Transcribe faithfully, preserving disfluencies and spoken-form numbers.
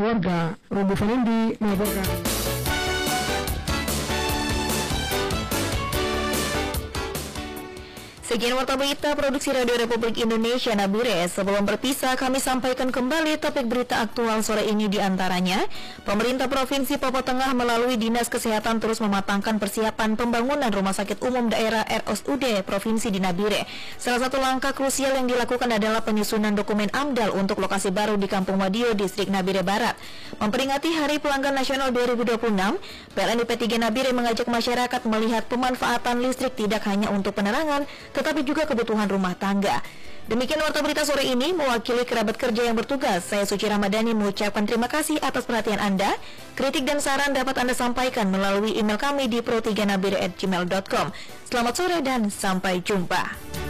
keluarga. Robi Falendi melaporkan. Sekian warta berita produksi Radio Republik Indonesia Nabire. Sebelum berpisah, kami sampaikan kembali topik berita aktual sore ini, di antaranya pemerintah Provinsi Papua Tengah melalui Dinas Kesehatan terus mematangkan persiapan pembangunan Rumah Sakit Umum Daerah R S U D Provinsi di Nabire. Salah satu langkah krusial yang dilakukan adalah penyusunan dokumen AMDAL untuk lokasi baru di Kampung Wadio, Distrik Nabire Barat. Memperingati Hari Pelanggan Nasional dua ribu dua puluh enam, P L N I P tiga Nabire mengajak masyarakat melihat pemanfaatan listrik tidak hanya untuk penerangan, tetapi juga kebutuhan rumah tangga. Demikian warta berita sore ini, mewakili kerabat kerja yang bertugas, saya Suci Ramadhani mengucapkan terima kasih atas perhatian Anda. Kritik dan saran dapat Anda sampaikan melalui email kami di pro tiga nabire at gmail dot com. Selamat sore dan sampai jumpa.